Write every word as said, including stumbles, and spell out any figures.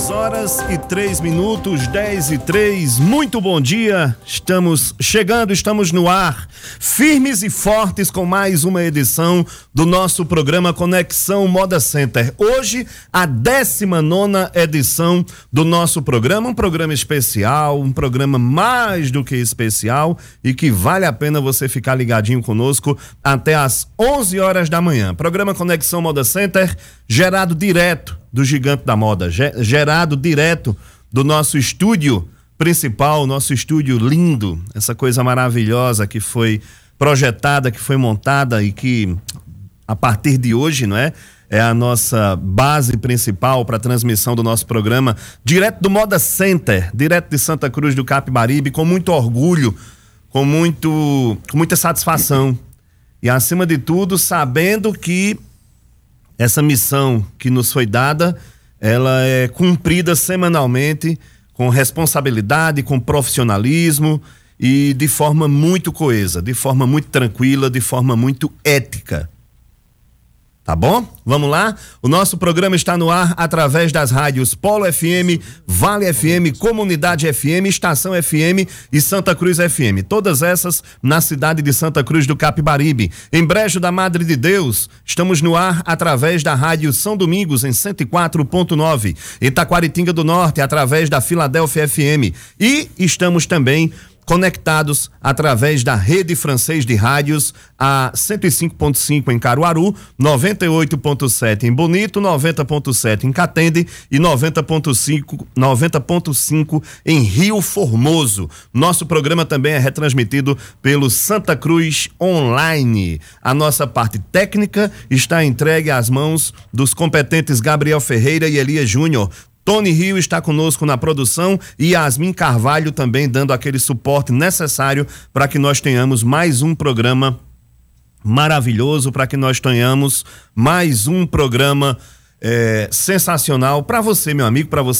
dez horas e três minutos, dez e três, muito bom dia, estamos chegando, estamos no ar, firmes e fortes com mais uma edição do nosso programa Conexão Moda Center. Hoje, a décima nona edição do nosso programa, um programa especial, um programa mais do que especial e que vale a pena você ficar ligadinho conosco até às onze horas da manhã. Programa Conexão Moda Center, gerado direto do Gigante da Moda, gerado direto do nosso estúdio principal, nosso estúdio lindo, essa coisa maravilhosa que foi projetada, que foi montada e que a partir de hoje, não é? É a nossa base principal para a transmissão do nosso programa, direto do Moda Center, direto de Santa Cruz do Capibaribe, com muito orgulho, com muito, com muita satisfação e acima de tudo sabendo que essa missão que nos foi dada, ela é cumprida semanalmente com responsabilidade, com profissionalismo e de forma muito coesa, de forma muito tranquila, de forma muito ética. Tá bom? Vamos lá? O nosso programa está no ar através das rádios Polo F M, Vale F M, Comunidade F M, Estação F M e Santa Cruz F M. Todas essas na cidade de Santa Cruz do Capibaribe. Em Brejo da Madre de Deus, estamos no ar através da rádio São Domingos em cento e quatro ponto nove. Itaquaritinga do Norte, através da Filadélfia F M. E estamos também conectados através da Rede Francês de Rádios a cento e cinco ponto cinco em Caruaru, noventa e oito ponto sete em Bonito, noventa ponto sete em Catende e noventa ponto cinco, noventa ponto cinco em Rio Formoso. Nosso programa também é retransmitido pelo Santa Cruz Online. A nossa parte técnica está entregue às mãos dos competentes Gabriel Ferreira e Elias Júnior. Tony Rio está conosco na produção e Yasmin Carvalho também dando aquele suporte necessário para que nós tenhamos mais um programa maravilhoso, para que nós tenhamos mais um programa é, sensacional para você, meu amigo, para você